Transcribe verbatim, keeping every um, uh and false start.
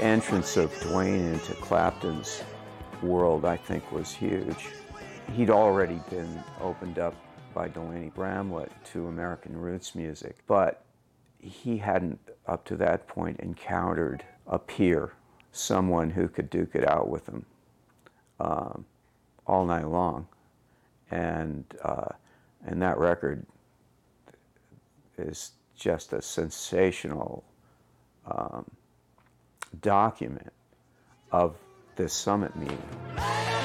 entrance of Duane into Clapton's world, I think, was huge. He'd already been opened up by Delaney Bramlett to American roots music, but he hadn't, up to that point, encountered a peer, someone who could duke it out with him um, all night long. And, uh, and that record is just a sensational um, document of this summit meeting.